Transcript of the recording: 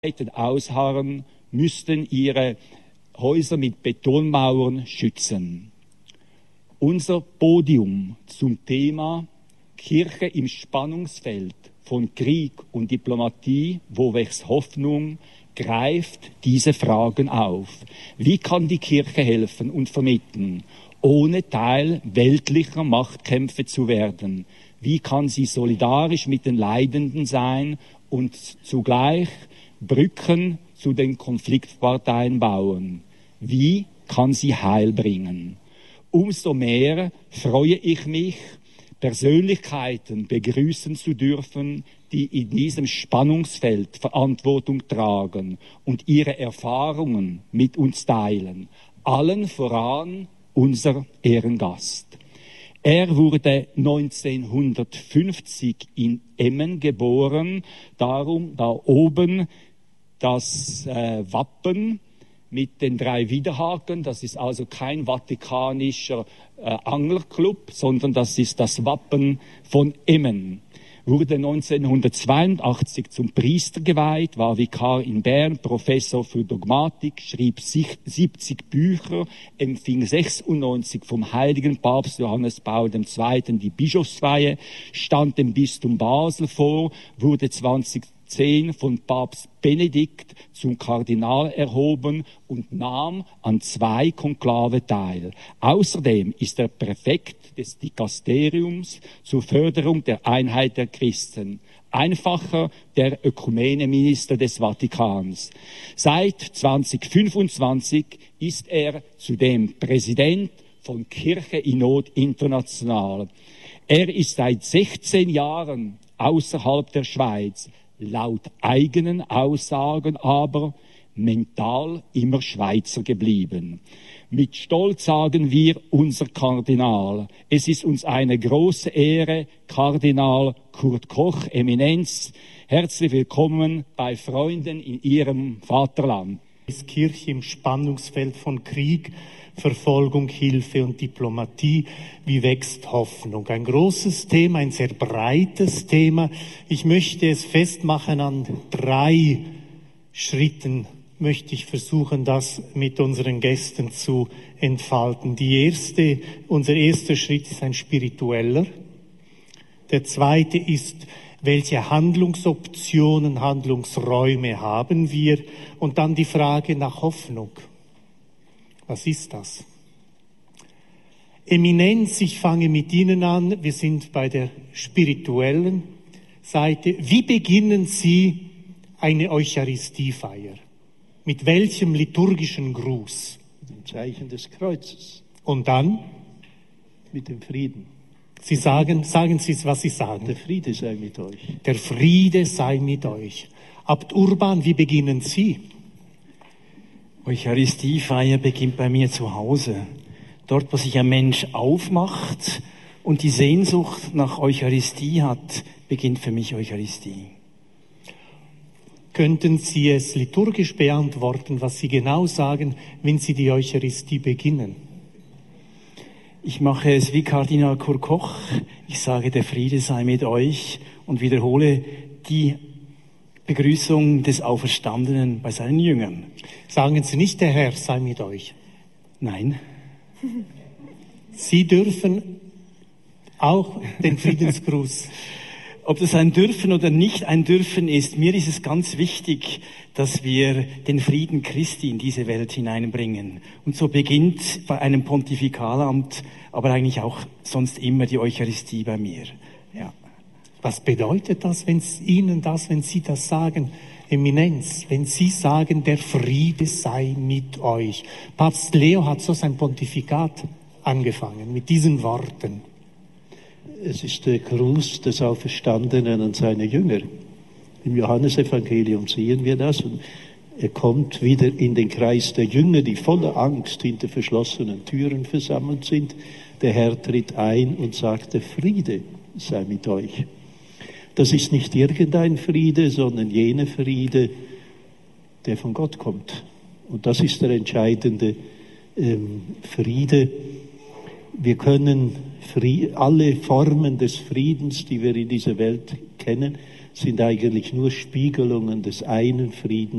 ausharren, müssten ihre Häuser mit Betonmauern schützen. Unser Podium zum Thema Kirche im Spannungsfeld von Krieg und Diplomatie, wo wächst Hoffnung, greift diese Fragen auf. Wie kann die Kirche helfen und vermitteln, ohne Teil weltlicher Machtkämpfe zu werden? Wie kann sie solidarisch mit den Leidenden sein und zugleich Brücken zu den Konfliktparteien bauen? Wie kann sie Heil bringen? Umso mehr freue ich mich, Persönlichkeiten begrüßen zu dürfen, die in diesem Spannungsfeld Verantwortung tragen und ihre Erfahrungen mit uns teilen. Allen voran unser Ehrengast. Er wurde 1950 in Emmen geboren, darum da oben das Wappen mit den 3 Widerhaken. Das ist also kein vatikanischer Anglerclub, sondern das ist das Wappen von Emmen. Wurde 1982 zum Priester geweiht, war Vikar in Bern, Professor für Dogmatik, schrieb 70 Bücher, empfing 96 vom heiligen Papst Johannes Paul II. Die Bischofsweihe, stand dem Bistum Basel vor, wurde 2010 von Papst Benedikt zum Kardinal erhoben und nahm an 2 Konklave teil. Außerdem ist er Präfekt des Dikasteriums zur Förderung der Einheit der Christen, einfacher der Ökumeneminister des Vatikans. Seit 2025 ist er zudem Präsident von Kirche in Not International. Er ist seit 16 Jahren außerhalb der Schweiz, laut eigenen Aussagen aber mental immer Schweizer geblieben. Mit Stolz sagen wir, unser Kardinal. Es ist uns eine große Ehre, Kardinal Kurt Koch, Eminenz. Herzlich willkommen bei Freunden in Ihrem Vaterland. Ist Kirche im Spannungsfeld von Krieg, Verfolgung, Hilfe und Diplomatie. Wie wächst Hoffnung? Ein großes Thema, ein sehr breites Thema. Ich möchte es festmachen an 3 Schritten. Möchte ich versuchen, das mit unseren Gästen zu entfalten. Unser erster Schritt ist ein spiritueller. Der zweite ist, welche Handlungsoptionen, Handlungsräume haben wir? Und dann die Frage nach Hoffnung. Was ist das? Eminenz, ich fange mit Ihnen an. Wir sind bei der spirituellen Seite. Wie beginnen Sie eine Eucharistiefeier? Mit welchem liturgischen Gruß? Mit dem Zeichen des Kreuzes. Und dann? Mit dem Frieden. Sie sagen Sie, was Sie sagen. Der Friede sei mit euch. Der Friede sei mit euch. Abt Urban, wie beginnen Sie? Eucharistiefeier beginnt bei mir zu Hause. Dort, wo sich ein Mensch aufmacht und die Sehnsucht nach Eucharistie hat, beginnt für mich Eucharistie. Könnten Sie es liturgisch beantworten, was Sie genau sagen, wenn Sie die Eucharistie beginnen? Ich mache es wie Kardinal Kurt Koch. Ich sage, der Friede sei mit euch und wiederhole die Begrüßung des Auferstandenen bei seinen Jüngern. Sagen Sie nicht, der Herr sei mit euch. Nein. Sie dürfen auch den Friedensgruß. Ob das ein Dürfen oder nicht ein Dürfen ist, mir ist es ganz wichtig, dass wir den Frieden Christi in diese Welt hineinbringen. Und so beginnt bei einem Pontifikalamt, aber eigentlich auch sonst immer die Eucharistie bei mir. Ja. Was bedeutet das, wenn Sie das sagen, Eminenz, wenn Sie sagen, der Friede sei mit euch? Papst Leo hat so sein Pontifikat angefangen, mit diesen Worten. Es ist der Gruß des Auferstandenen an seine Jünger. Im Johannesevangelium sehen wir das. Und er kommt wieder in den Kreis der Jünger, die voller Angst hinter verschlossenen Türen versammelt sind. Der Herr tritt ein und sagt, der Friede sei mit euch. Das ist nicht irgendein Friede, sondern jener Friede, der von Gott kommt. Und das ist der entscheidende Friede. Wir können alle Formen des Friedens, die wir in dieser Welt kennen, sind eigentlich nur Spiegelungen des einen Friedens,